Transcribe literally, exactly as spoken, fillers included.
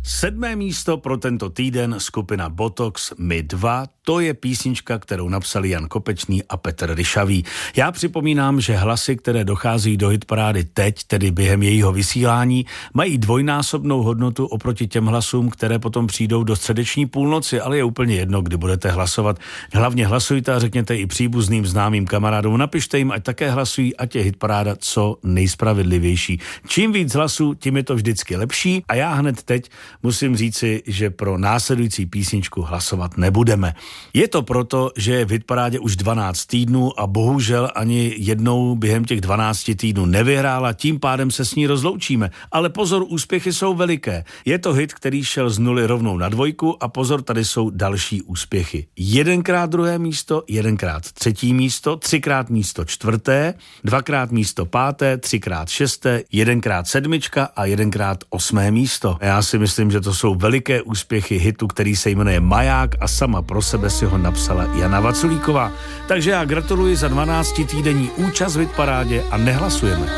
Sedmé místo pro tento týden skupina Botox My dva, to je písnička, kterou napsali Jan Kopečný a Petr Ryšavý. Já připomínám, že hlasy, které dochází do hitparády teď, tedy během jejího vysílání, mají dvojnásobnou hodnotu oproti těm hlasům, které potom přijdou do středeční půlnoci, ale je úplně jedno, kdy budete hlasovat. Hlavně hlasujte a řekněte i příbuzným známým kamarádům, napište jim, ať také hlasují, ať je hitparáda co nejspravedlivější. Čím víc hlasů, tím je to vždycky lepší a já hned teď musím říci, že pro následující písničku hlasovat nebudeme. Je to proto, že je v hitparádě už dvanáct týdnů a bohužel ani jednou během těch dvanácti týdnů nevyhrála, tím pádem se s ní rozloučíme. Ale pozor, úspěchy jsou veliké. Je to hit, který šel z nuly rovnou na dvojku a pozor, tady jsou další úspěchy. Jedenkrát druhé místo, jedenkrát třetí místo, třikrát místo čtvrté, dvakrát místo páté, třikrát šesté, jedenkrát sedmička a jedenkrát osmé místo. Já si myslím, že to jsou veliké úspěchy hitu, který se jmenuje Maják a sama pro sebe si ho napsala Jana Vaculíková. Takže já gratuluji za dvanáctitýdenní účast v hitparádě a nehlasujeme.